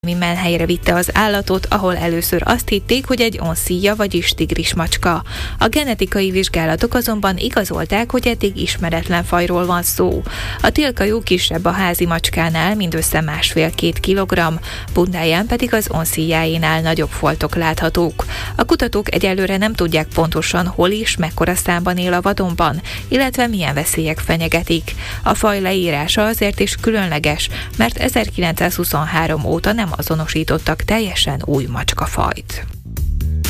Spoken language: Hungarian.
menhelyre vitte az állatot, ahol először azt hitték, hogy egy onszíja, vagyis tigrismacska. A genetikai vizsgálatok azonban igazolták, hogy eddig ismeretlen fajról van szó. A tilkajú kisebb a házi macskánál, mindössze 1,5-2 kilogramm, bundáján pedig az onszíjáénál nagyobb foltok láthatók. A kutatók egyelőre nem tudják pontosan, hol és mekkora számban él a vadonban, illetve milyen veszélyek fenyegetik. A faj leírása azért is különleges, mert 1923 óta nem azonosítottak teljesen új macskafajt.